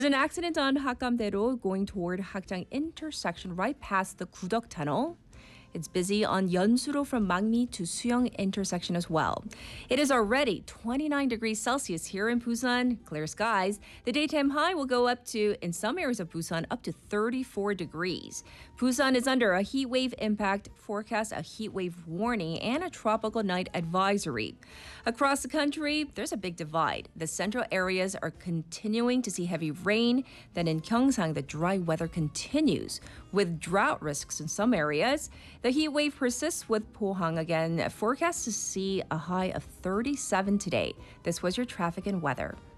There's an accident on Hakgamdae going toward Hakjang intersection right past the Gudok Tunnel. It's busy on Yeonsuro from Mangmi to Suyeong intersection as well. It is already 29 degrees Celsius here in Busan. Clear skies. The daytime high will go up to, in some areas of Busan, up to 34 degrees. Busan is under a heat wave impact forecast, a heat wave warning, and a tropical night advisory. Across the country, there's a big divide. The central areas are continuing to see heavy rain. Then in Gyeongsang, the dry weather continues with drought risks in some areas. The heat wave persists with Pohang again, forecast to see a high of 37 today. This was your traffic and weather.